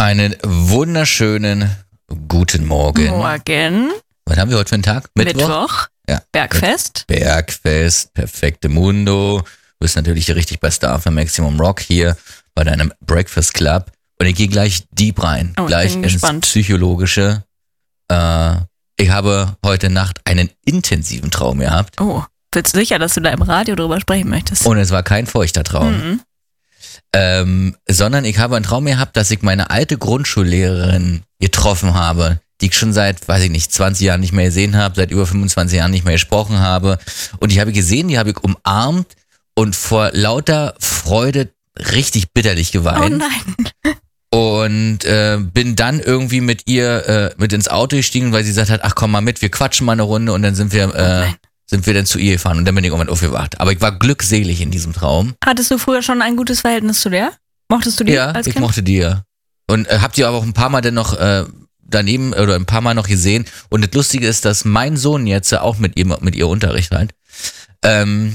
Einen wunderschönen guten Morgen. Morgen. Was haben wir heute für einen Tag? Mittwoch. Ja. Bergfest. Bergfest, perfekte Mundo. Du bist natürlich hier richtig bei Star für Maximum Rock hier bei deinem Breakfast Club. Und ich gehe gleich deep rein. Oh, gleich bin ins gespannt. Psychologische. Ich habe heute Nacht einen intensiven Traum gehabt. Oh, bist du sicher, dass du da im Radio drüber sprechen möchtest? Und es war kein feuchter Traum. Sondern ich habe einen Traum gehabt, dass ich meine alte Grundschullehrerin getroffen habe, die ich schon seit, 20 Jahren nicht mehr gesehen habe, seit über 25 Jahren nicht mehr gesprochen habe. Und die habe ich gesehen, die habe ich umarmt und vor lauter Freude richtig bitterlich geweint. Oh nein. Und bin dann irgendwie mit ihr mit ins Auto gestiegen, weil sie gesagt hat, ach komm mal mit, wir quatschen mal eine Runde und dann sind wir dann zu ihr gefahren und dann bin ich irgendwann aufgewacht. Aber ich war glückselig in diesem Traum. Hattest du früher schon ein gutes Verhältnis zu der? Mochtest du die als ich Kind? mochte die ja. Und hab die aber auch ein paar Mal dann noch daneben oder ein paar Mal noch gesehen. Und das Lustige ist, dass mein Sohn jetzt auch mit ihr Unterricht hat. Und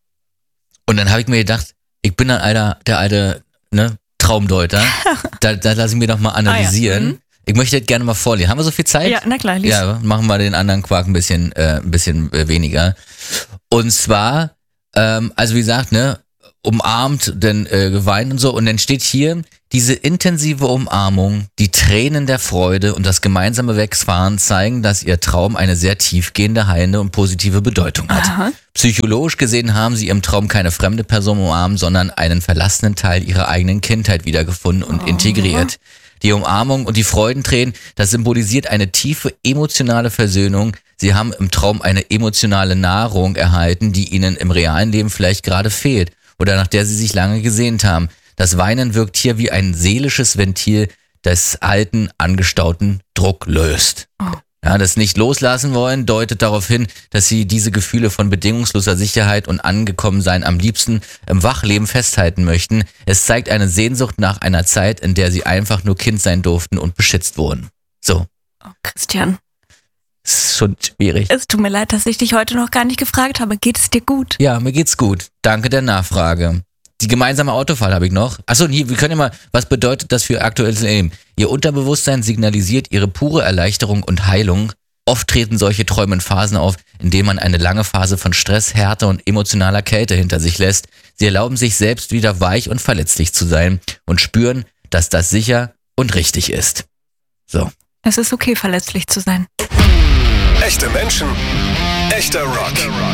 dann habe ich mir gedacht, ich bin dann der alte Traumdeuter. da lasse ich mir doch mal analysieren. Ah, ja. Ich möchte das gerne mal vorlesen. Haben wir so viel Zeit? Ja, na klar, lies. Ja, machen wir den anderen Quark ein bisschen weniger. Und zwar, also wie gesagt, umarmt, dann geweint und so. Und dann steht hier, diese intensive Umarmung, die Tränen der Freude und das gemeinsame Wegfahren zeigen, dass ihr Traum eine sehr tiefgehende, heilende und positive Bedeutung hat. Aha. Psychologisch gesehen haben sie im Traum keine fremde Person umarmt, sondern einen verlassenen Teil ihrer eigenen Kindheit wiedergefunden und integriert. Die Umarmung und die Freudentränen, das symbolisiert eine tiefe emotionale Versöhnung. Sie haben im Traum eine emotionale Nahrung erhalten, die ihnen im realen Leben vielleicht gerade fehlt oder nach der sie sich lange gesehnt haben. Das Weinen wirkt hier wie ein seelisches Ventil, das alten, angestauten Druck löst. Oh. Ja, das nicht loslassen wollen deutet darauf hin, dass sie diese Gefühle von bedingungsloser Sicherheit und Angekommensein am liebsten im Wachleben festhalten möchten. Es zeigt eine Sehnsucht nach einer Zeit, in der sie einfach nur Kind sein durften und beschützt wurden. So. Oh, Christian, Das ist schon schwierig. es tut mir leid, dass ich dich heute noch gar nicht gefragt habe. Geht es dir gut? Ja, mir geht's gut. Danke der Nachfrage. Die gemeinsame Autofahrt habe ich noch. Achso, hier, wir können ja mal, was bedeutet das für aktuelles Leben? Ihr Unterbewusstsein signalisiert ihre pure Erleichterung und Heilung. Oft treten solche Träume in Phasen auf, in denen man eine lange Phase von Stress, Härte und emotionaler Kälte hinter sich lässt. Sie erlauben sich selbst wieder weich und verletzlich zu sein und spüren, dass das sicher und richtig ist. So. Es ist okay, verletzlich zu sein. Echte Menschen, echter Rock.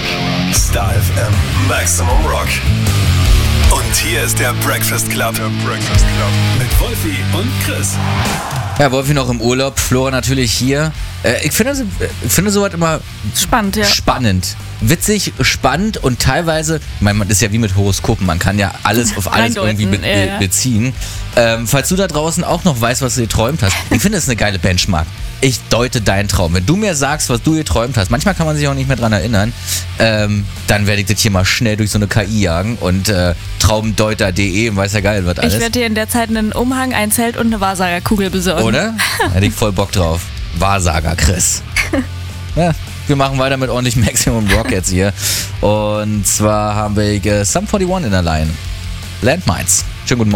Star FM, Maximum Rock. Und hier ist der Breakfast Club. Mit Wolfi und Chris. Ja, Wolfi noch im Urlaub, Flora natürlich hier. Ich finde sowas immer Spannend, ja. spannend. Witzig, spannend und teilweise, ich meine, man ist ja wie mit Horoskopen, man kann ja alles auf alles Eindeuten, irgendwie ja. beziehen. Falls du da draußen auch noch weißt, was du geträumt hast, ich finde es eine geile Benchmark. Ich deute deinen Traum. Wenn du mir sagst, was du geträumt hast, manchmal kann man sich auch nicht mehr dran erinnern, dann werde ich das hier mal schnell durch so eine KI jagen und traumdeuter.de, weiß ja geil, wird alles. Ich werde dir in der Zeit einen Umhang, ein Zelt und eine Wahrsagerkugel besorgen. Oder? Hätte ich voll Bock drauf. Wahrsager Chris. Ja, wir machen weiter mit ordentlich Maximum Rock jetzt hier. Und zwar haben wir Sum 41 in der Line. Landmines. Schönen guten Morgen.